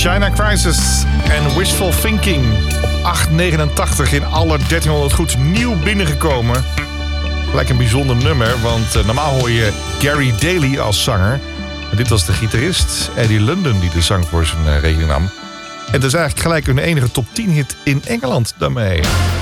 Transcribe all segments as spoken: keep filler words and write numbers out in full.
China Crisis en Wishful Thinking. Op acht negenentachtig in alle dertienhonderd goed nieuw binnengekomen. Gelijk een bijzonder nummer, want uh, normaal hoor je Gary Daly als zanger. En dit was de gitarist Eddie London die de zang voor zijn uh, rekening nam. En dat is eigenlijk gelijk een enige top tien hit in Engeland daarmee.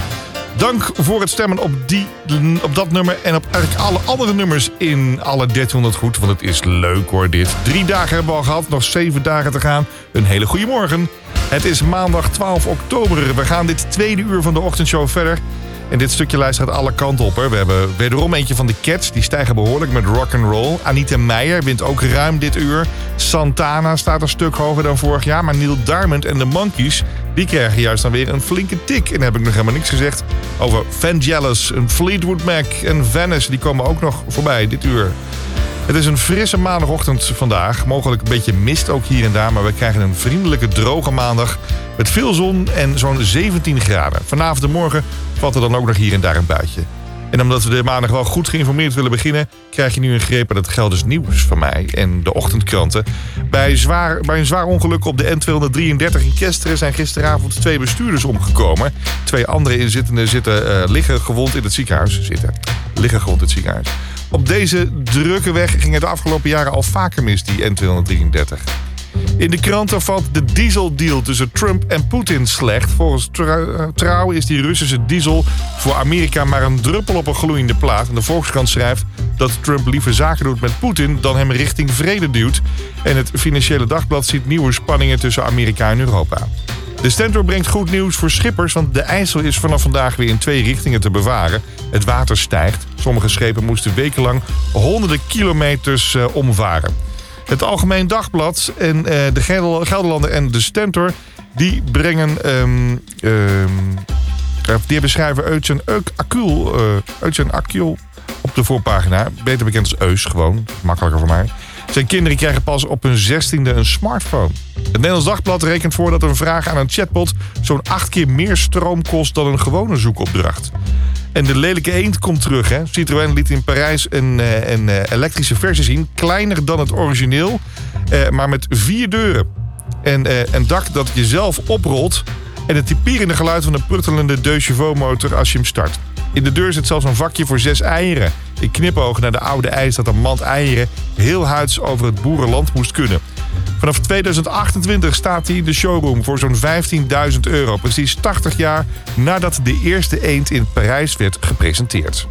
Dank voor het stemmen op, die, op dat nummer en op eigenlijk alle andere nummers in alle dertienhonderd goed. Want het is leuk hoor dit. Drie dagen hebben we al gehad, nog zeven dagen te gaan. Een hele goede morgen. Het is maandag twaalf oktober. We gaan dit tweede uur van de ochtendshow verder. En dit stukje lijst gaat alle kanten op. Hè. We hebben wederom eentje van de Cats. Die stijgen behoorlijk met rock and roll. Anita Meijer wint ook ruim dit uur. Santana staat een stuk hoger dan vorig jaar. Maar Neil Diamond en de Monkees, die krijgen juist dan weer een flinke tik. En dan heb ik nog helemaal niks gezegd over Vangelis, een Fleetwood Mac en Venice. Die komen ook nog voorbij dit uur. Het is een frisse maandagochtend vandaag. Mogelijk een beetje mist ook hier en daar. Maar we krijgen een vriendelijke, droge maandag. Met veel zon en zo'n zeventien graden. Vanavond en morgen valt er dan ook nog hier en daar een buitje. En omdat we de maandag wel goed geïnformeerd willen beginnen, krijg je nu een greep aan het Gelders nieuws van mij en de ochtendkranten. Bij, zwaar, bij een zwaar ongeluk op de N tweehonderddrieëndertig in Kesteren zijn gisteravond twee bestuurders omgekomen. Twee andere inzittenden zitten uh, liggen gewond in het ziekenhuis. Zitten, liggen gewond in het ziekenhuis. Op deze drukke weg ging het de afgelopen jaren al vaker mis, die N tweehonderddrieëndertig. In de kranten valt de dieseldeal tussen Trump en Poetin slecht. Volgens Trouw is die Russische diesel voor Amerika maar een druppel op een gloeiende plaat. En de Volkskrant schrijft dat Trump liever zaken doet met Poetin dan hem richting vrede duwt. En het Financiële Dagblad ziet nieuwe spanningen tussen Amerika en Europa. De Stentor brengt goed nieuws voor schippers, want de IJssel is vanaf vandaag weer in twee richtingen te bevaren. Het water stijgt. Sommige schepen moesten wekenlang honderden kilometers uh, omvaren. Het Algemeen Dagblad en uh, de Gelderlander en de Stentor, die brengen, um, um, die beschrijven Eutjen Akul, uh, Eutjen Akul op de voorpagina. Beter bekend als Eus, gewoon. Makkelijker voor mij. Zijn kinderen krijgen pas op hun zestiende een smartphone. Het Nederlands Dagblad rekent voor dat een vraag aan een chatbot zo'n acht keer meer stroom kost dan een gewone zoekopdracht. En de lelijke eend komt terug. Hè? Citroën liet in Parijs een, een elektrische versie zien. Kleiner dan het origineel, eh, maar met vier deuren. En uh, een dak dat je zelf oprolt. En het typerende geluid van een pruttelende deux chevaux motor als je hem start. In de deur zit zelfs een vakje voor zes eieren. Ik knipoog naar de oude eis dat een mand eieren heel huids over het boerenland moest kunnen. Vanaf tweeduizend achtentwintig staat hij in de showroom voor zo'n vijftienduizend euro. Precies tachtig jaar nadat de eerste eend in Parijs werd gepresenteerd.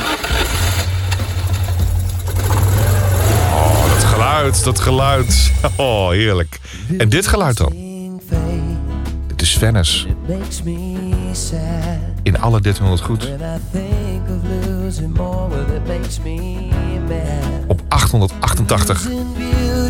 Oh, dat geluid, dat geluid. Oh, heerlijk. En dit geluid dan? Het is Venice. In alle dertienhonderd goed. Op achthonderdachtentachtig.